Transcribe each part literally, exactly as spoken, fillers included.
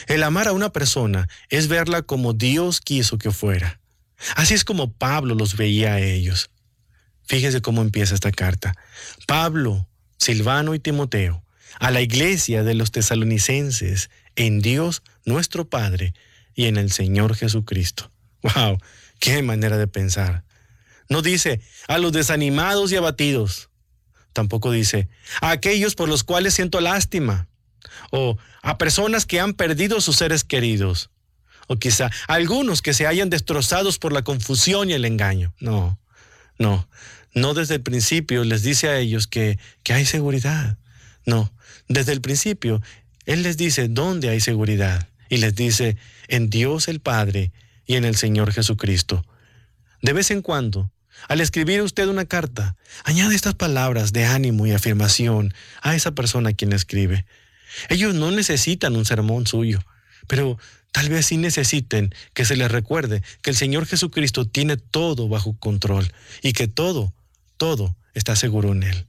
El amar a una persona es verla como Dios quiso que fuera. Así es como Pablo los veía a ellos. Fíjese cómo empieza esta carta. Pablo, Silvano y Timoteo, a la iglesia de los tesalonicenses, en Dios nuestro Padre y en el Señor Jesucristo. ¡Wow! ¡Qué manera de pensar! No dice a los desanimados y abatidos. Tampoco dice a aquellos por los cuales siento lástima. O a personas que han perdido sus seres queridos. O quizá a algunos que se hayan destrozados por la confusión y el engaño. No, no, no desde el principio les dice a ellos que, que hay seguridad. No, desde el principio Él les dice dónde hay seguridad. Y les dice en Dios el Padre y en el Señor Jesucristo. De vez en cuando, al escribir usted una carta, añade estas palabras de ánimo y afirmación a esa persona a quien escribe. Ellos no necesitan un sermón suyo, pero tal vez sí necesiten que se les recuerde que el Señor Jesucristo tiene todo bajo control y que todo, todo está seguro en Él.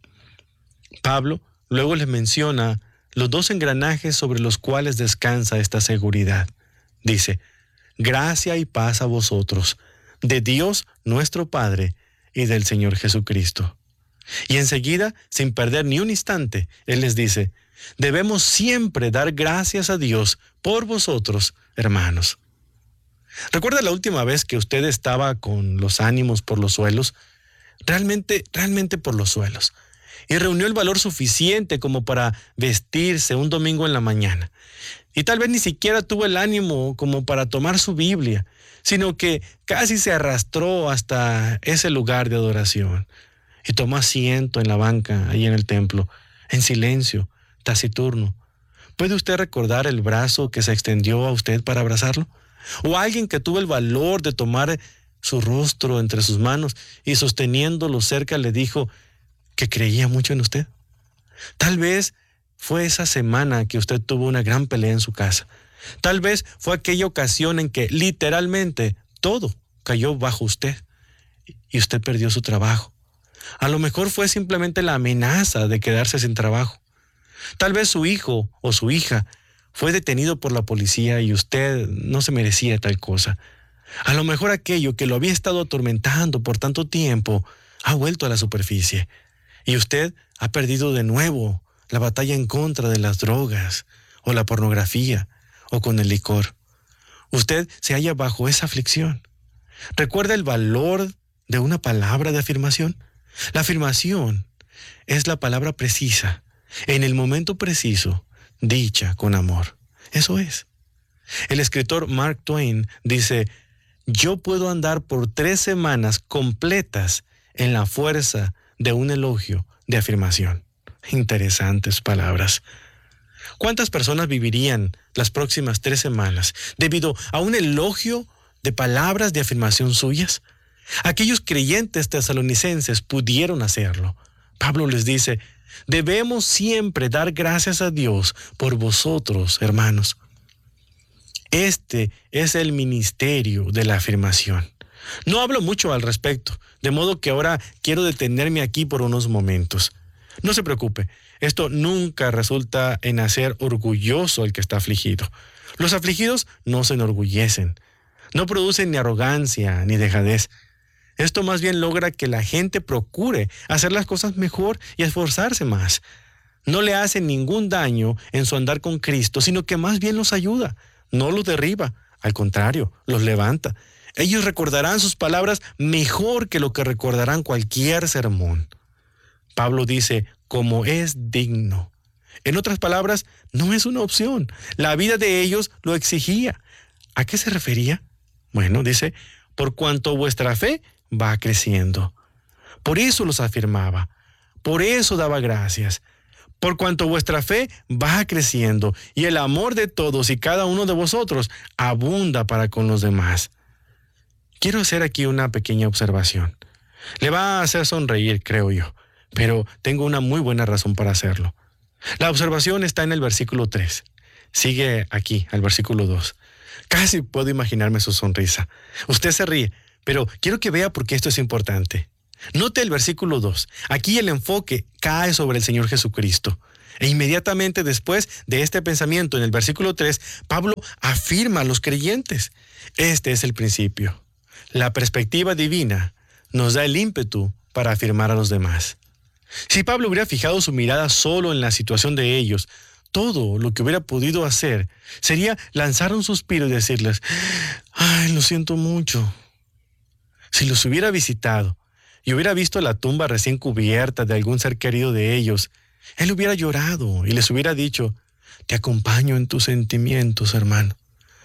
Pablo luego les menciona los dos engranajes sobre los cuales descansa esta seguridad. Dice, gracia y paz a vosotros, de Dios nuestro Padre y del Señor Jesucristo. Y enseguida, sin perder ni un instante, Él les dice, debemos siempre dar gracias a Dios por vosotros, hermanos. ¿Recuerda la última vez que usted estaba con los ánimos por los suelos? Realmente, realmente por los suelos. Y reunió el valor suficiente como para vestirse un domingo en la mañana. Y tal vez ni siquiera tuvo el ánimo como para tomar su Biblia, sino que casi se arrastró hasta ese lugar de adoración. Y tomó asiento en la banca, ahí en el templo, en silencio, taciturno. ¿Puede usted recordar el brazo que se extendió a usted para abrazarlo? ¿O alguien que tuvo el valor de tomar su rostro entre sus manos y sosteniéndolo cerca le dijo que creía mucho en usted? Tal vez fue esa semana que usted tuvo una gran pelea en su casa. Tal vez fue aquella ocasión en que literalmente todo cayó bajo usted y usted perdió su trabajo. A lo mejor fue simplemente la amenaza de quedarse sin trabajo. Tal vez su hijo o su hija fue detenido por la policía y usted no se merecía tal cosa. A lo mejor aquello que lo había estado atormentando por tanto tiempo ha vuelto a la superficie y usted ha perdido de nuevo la batalla en contra de las drogas o la pornografía o con el licor. Usted se halla bajo esa aflicción. ¿Recuerda el valor de una palabra de afirmación? La afirmación es la palabra precisa, en el momento preciso, dicha con amor. Eso es. El escritor Mark Twain dice, yo puedo andar por tres semanas completas en la fuerza de un elogio de afirmación. Interesantes palabras. ¿Cuántas personas vivirían las próximas tres semanas debido a un elogio de palabras de afirmación suyas? Aquellos creyentes tesalonicenses pudieron hacerlo. Pablo les dice, debemos siempre dar gracias a Dios por vosotros, hermanos. Este es el ministerio de la afirmación. No hablo mucho al respecto, de modo que ahora quiero detenerme aquí por unos momentos. No se preocupe, esto nunca resulta en hacer orgulloso al que está afligido. Los afligidos no se enorgullecen, no producen ni arrogancia ni dejadez. Esto más bien logra que la gente procure hacer las cosas mejor y esforzarse más. No le hace ningún daño en su andar con Cristo, sino que más bien los ayuda, no los derriba, al contrario, los levanta. Ellos recordarán sus palabras mejor que lo que recordarán cualquier sermón. Pablo dice, como es digno. En otras palabras, no es una opción. La vida de ellos lo exigía. ¿A qué se refería? Bueno, dice, por cuanto vuestra fe va creciendo. Por eso los afirmaba. Por eso daba gracias. Por cuanto vuestra fe va creciendo y el amor de todos y cada uno de vosotros abunda para con los demás. Quiero hacer aquí una pequeña observación. Le va a hacer sonreír, creo yo, pero tengo una muy buena razón para hacerlo. La observación está en el versículo tres. Sigue aquí, al versículo dos. Casi puedo imaginarme su sonrisa. Usted se ríe, pero quiero que vea por qué esto es importante. Note el versículo dos. Aquí el enfoque cae sobre el Señor Jesucristo. E inmediatamente después de este pensamiento, en el versículo tres, Pablo afirma a los creyentes. Este es el principio. La perspectiva divina nos da el ímpetu para afirmar a los demás. Si Pablo hubiera fijado su mirada solo en la situación de ellos, todo lo que hubiera podido hacer sería lanzar un suspiro y decirles, ay, lo siento mucho. Si los hubiera visitado y hubiera visto la tumba recién cubierta de algún ser querido de ellos, él hubiera llorado y les hubiera dicho, te acompaño en tus sentimientos, hermano.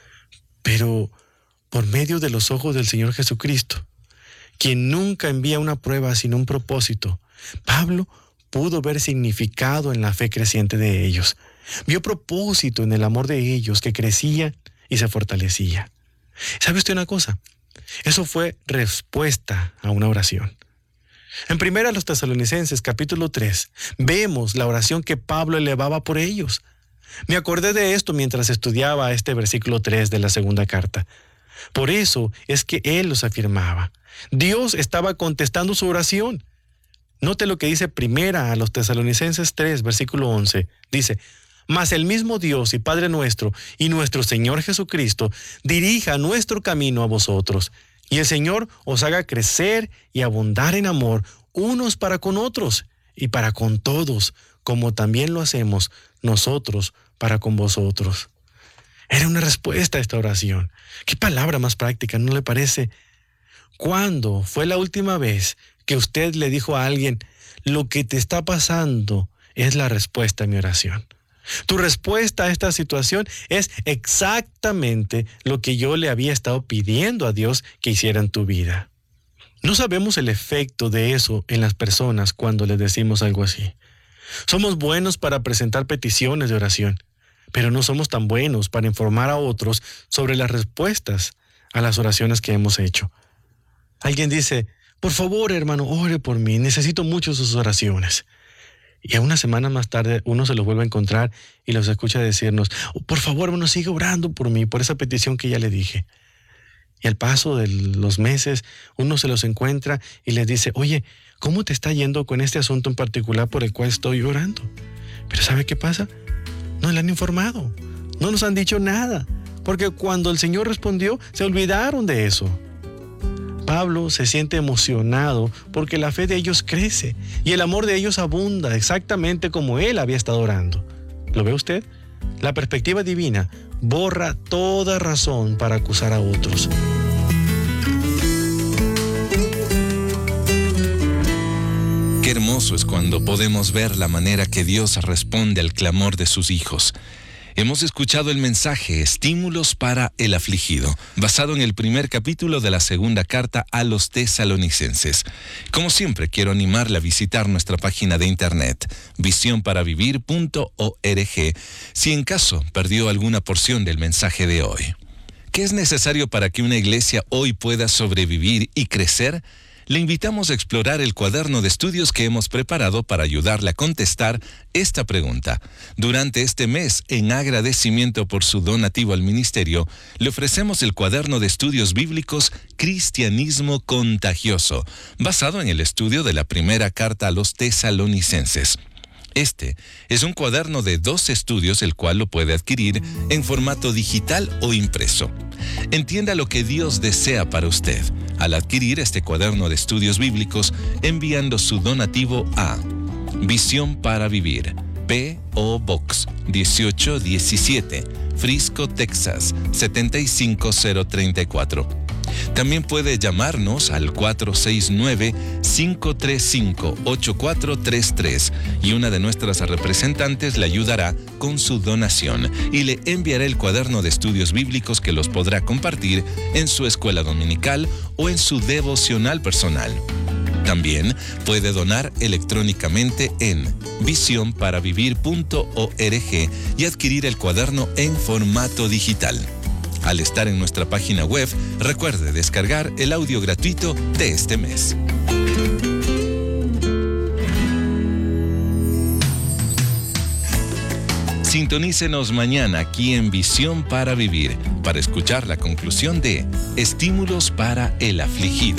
Pero por medio de los ojos del Señor Jesucristo, quien nunca envía una prueba sin un propósito, Pablo pudo ver significado en la fe creciente de ellos. Vio propósito en el amor de ellos que crecía y se fortalecía. ¿Sabe usted una cosa? Eso fue respuesta a una oración. En primera a los Tesalonicenses, capítulo tres, vemos la oración que Pablo elevaba por ellos. Me acordé de esto mientras estudiaba este versículo tres de la segunda carta. Por eso es que él los afirmaba. Dios estaba contestando su oración. Note lo que dice primera a los Tesalonicenses tres, versículo once. Dice, mas el mismo Dios y Padre nuestro y nuestro Señor Jesucristo dirija nuestro camino a vosotros, y el Señor os haga crecer y abundar en amor unos para con otros y para con todos, como también lo hacemos nosotros para con vosotros. Era una respuesta a esta oración. ¿Qué palabra más práctica, no le parece? ¿Cuándo fue la última vez que usted le dijo a alguien, lo que te está pasando es la respuesta a mi oración? Tu respuesta a esta situación es exactamente lo que yo le había estado pidiendo a Dios que hiciera en tu vida. No sabemos el efecto de eso en las personas cuando les decimos algo así. Somos buenos para presentar peticiones de oración, pero no somos tan buenos para informar a otros sobre las respuestas a las oraciones que hemos hecho. Alguien dice, por favor, hermano, ore por mí, necesito mucho sus oraciones. Y a una semana más tarde uno se los vuelve a encontrar y los escucha decirnos, oh, por favor, hermano, sigue orando por mí, por esa petición que ya le dije. Y al paso de los meses, uno se los encuentra y les dice, oye, ¿cómo te está yendo con este asunto en particular por el cual estoy orando? Pero ¿sabe qué pasa? No le han informado, no nos han dicho nada, porque cuando el Señor respondió, se olvidaron de eso. Pablo se siente emocionado porque la fe de ellos crece y el amor de ellos abunda exactamente como él había estado orando. ¿Lo ve usted? La perspectiva divina borra toda razón para acusar a otros. Qué hermoso es cuando podemos ver la manera que Dios responde al clamor de sus hijos. Hemos escuchado el mensaje Estímulos para el afligido, basado en el primer capítulo de la segunda carta a los Tesalonicenses. Como siempre, quiero animarle a visitar nuestra página de internet, visión para vivir punto org, si en caso perdió alguna porción del mensaje de hoy. ¿Qué es necesario para que una iglesia hoy pueda sobrevivir y crecer? Le invitamos a explorar el cuaderno de estudios que hemos preparado para ayudarle a contestar esta pregunta. Durante este mes, en agradecimiento por su donativo al ministerio, le ofrecemos el cuaderno de estudios bíblicos Cristianismo Contagioso, basado en el estudio de la primera carta a los Tesalonicenses. Este es un cuaderno de dos estudios, el cual lo puede adquirir en formato digital o impreso. Entienda lo que Dios desea para usted al adquirir este cuaderno de estudios bíblicos enviando su donativo a Visión para Vivir, P O Box dieciocho diecisiete, Frisco, Texas setenta y cinco cero treinta y cuatro. También puede llamarnos al cuatro seis nueve, cinco tres cinco, ocho cuatro tres tres y una de nuestras representantes le ayudará con su donación y le enviará el cuaderno de estudios bíblicos que los podrá compartir en su escuela dominical o en su devocional personal. También puede donar electrónicamente en visión para vivir punto org y adquirir el cuaderno en formato digital. Al estar en nuestra página web, recuerde descargar el audio gratuito de este mes. Sintonícenos mañana aquí en Visión para Vivir para escuchar la conclusión de Estímulos para el afligido.